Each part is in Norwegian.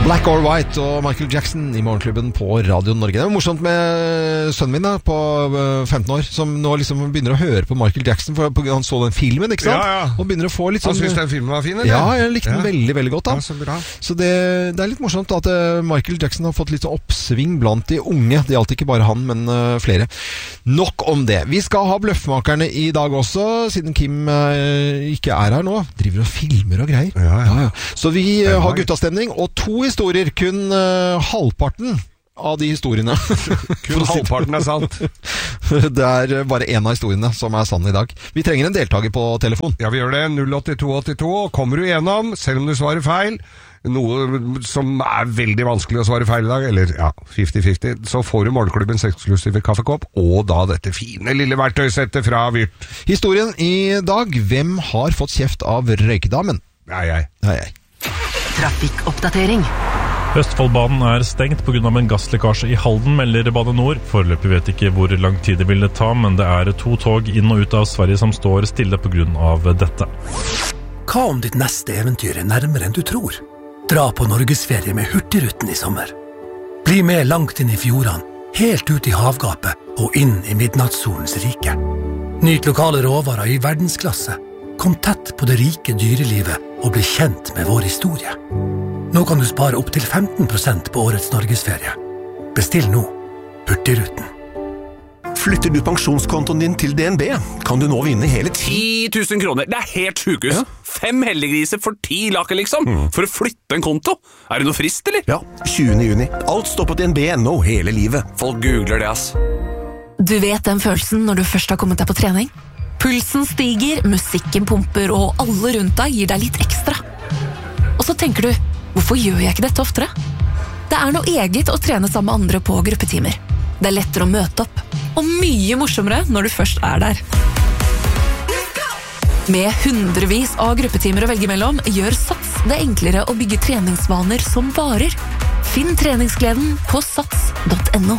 Black or White og Michael Jackson i Morgenklubben på Radio Norge. Det var morsomt med sønnen min da, på 15 år, som nå liksom begynner å høre på Michael Jackson, for han så den filmen, ikke sant? Ja. Og begynner å få litt sånn... Han synes den filmen var fin, eller? Ja, jeg likte den veldig, veldig godt da. Ja, så bra. Så det er litt morsomt at Michael Jackson har fått litt sånn oppsving blant de unge. Det gjaldt ikke bare han, men flere. Nok om det. Vi skal ha Bløffmakerne i dag også, siden Kim ikke er her nå. Driver og filmer og greier. Ja. Så vi har guttastemning, og 2 historier, kun halvparten av de historiene. Kun halvparten er sant. Det er bare en av historiene som er sann i dag. Vi trenger en deltaker på telefon. Ja, vi gjør det. 08282. Kommer du igjennom, selv om du svarer feil, noe som er veldig vanskelig å svare feil i dag, eller ja, 50-50, så får du Morgenklubbens eksklusive kaffekopp, og da dette fine lille verktøysettet fra Vyrt. Historien i dag: hvem har fått kjeft av røykedamen? Jeg. Trafikkoppdatering. Østfoldbanen er stengt på grunn av en gasslekkasje i Halden, melder Bane Nor. Foreløpig vet ikke hvor lang tid det vil ta, men det er 2 tog inn og ut av Sverige som står stille på grunn av dette. Hva om ditt neste eventyr er nærmere enn du tror? Dra på Norgesferie med Hurtigruten i sommer. Bli med langt inn i fjordene, helt ut i havgapet og inn i midnattssolens rike. Nyt lokale råvarer i verdensklasse. Kom tett på det rike dyrelivet og bli kjent med vår historie. Nå kan du spare opp til 15% på årets Norgesferie. Bestill nå Hurtigruten. Flytter du pensjonskontoen din til DNB, kan du nå vinne hele 10 000 kroner. Det er helt sjukehus. 5 heldiggriser for 10 laker liksom. For å flytte en konto. Er det noe frist, eller? Ja, 20. juni. Alt står på DNB.no hele livet. Folk googler det, ass. Du vet den følelsen når du først har kommet deg på trening? Pulsen stiger, musikken pumper, og alle rundt deg gir deg litt ekstra. Og så tenker du, hvorfor gjør jeg ikke dette oftere? Det er noe eget å trene sammen med andre på gruppetimer. Det er lettere å møte opp, og mye morsommere når du først er der. Med hundrevis av gruppetimer å velge mellom, gjør Sats det enklere å bygge treningsvaner som varer. Finn treningsgleden på sats.no.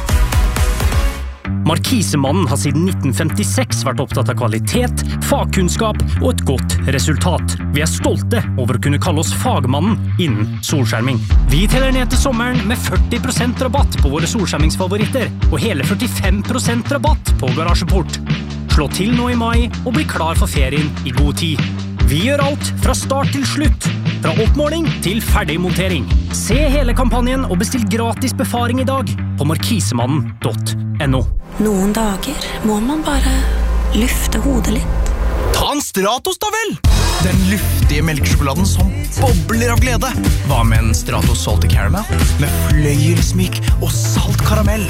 Markisemannen har siden 1956 vært opptatt av kvalitet, fagkunnskap og et godt resultat. Vi er stolte over å kunne kalle oss fagmannen innen solskjerming. Vi teller ned til sommeren med 40% rabatt på våre solskjermingsfavoritter, og hele 45% rabatt på garasjeport. Slå til nå i mai og bli klar for ferien i god tid. Vi gjør alt fra start til slutt, fra oppmåling til ferdigmontering. Se hele kampanjen og bestill gratis befaring i dag på markisemannen.no. Noen dager må man bare lufte hodet litt. Ta en Stratos da vel! Den luftige melkesjokoladen som bobler av glede. Hva med en Stratos Salty Caramel? Med fløyelsmyk og salt karamell.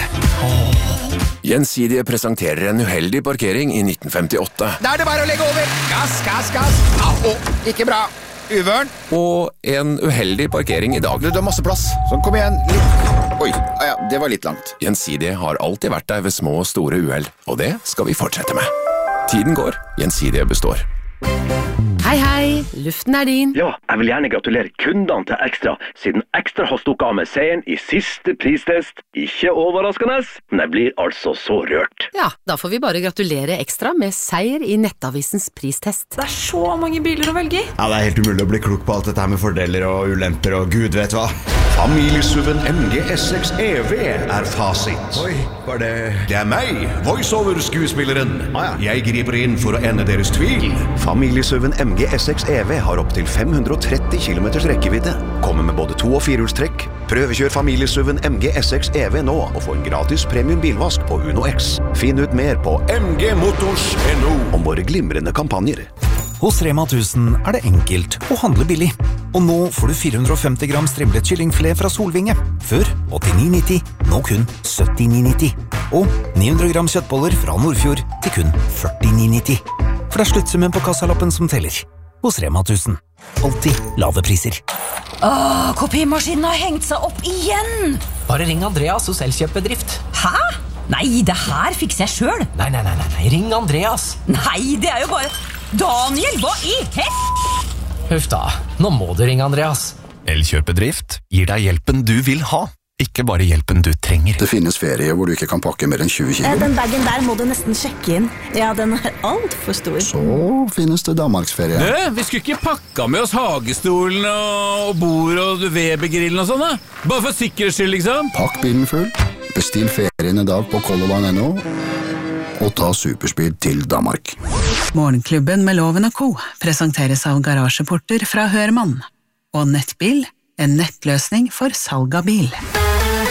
Gjensidige presenterer en uheldig parkering i 1958. Da er det bare å legge over. Gass. Ikke bra. Uvørn. Og en uheldig parkering i dag. Du har masse plass. Sånn, kom igjen. Litt. Oi, ja, det var litt langt. Gjensidige har alltid vært der ved små og store uheld, og det skal vi fortsette med. Tiden går, Gjensidige består. Hei, luften er din. Ja, jeg vil gjerne gratulere kundene til Ekstra, siden Ekstra har stukket av med seieren i siste pristest. Ikke overraskende, men jeg blir altså så rørt. Ja, da får vi bare gratulere Ekstra med seier i Nettavisens pristest. Det er så mange biler å velge i. Ja, det er helt umulig å bli klok på alt dette her med fordeler og ulemper og gud vet hva. Familiesuven MG S6 EV er fasit. Oi, var det... Det er meg, voiceover-skuespilleren. Jeg griper inn for å ende deres tvil. Familiesuven MG S6 EV har opp til 530 km rekkevidde. Kommer med både 2- og 4-hjulstrekk. Prøvekjør familiesuven MG S6 EV nå og få en gratis premium bilvask på Uno X. Finn ut mer på mgmotors.no om våre glimrende kampanjer. Hos Rema 1000 er det enkelt å handle billig. Og nå får du 450 gram strimlet kyllingfilet fra Solvinge. Før 89,90, nå kun 79,90. Og 900 gram kjøttboller fra Nordfjord til kun 49,90. For det er sluttsummen på kassalappen som teller. Hos Rema 1000. Alltid lave priser. Kopimaskinen har hengt seg opp igjen! Bare ring Andreas hos Elkjøpbedrift. Hæ? Nei, det her fikser jeg selv. Nei, ring Andreas. Nei, det er jo bare... Daniel, hva i Huff da, nå må du ringe Andreas. Elkjøpedrift gir deg hjelpen du vil ha. ikke bare hjelpen du trenger. Det finnes ferie hvor du ikke kan pakke mer enn 20 kilo. Den bagen der må du nesten sjekke inn. Ja, den alt for stor. Så finnes det Danmarksferie. Vi skulle ikke pakka med oss hagestolen og bord og Weber-grillen og sånn da? Bare for sikkerhets skyld, liksom. Pakk bilen full, bestill ferien i dag på Colorline.no, og ta superspeed til Danmark. Morgenklubben med Loven & Co. presenteres av garasjeporter fra Hørmann. Og Nettbil, en nettløsning for salg av bil.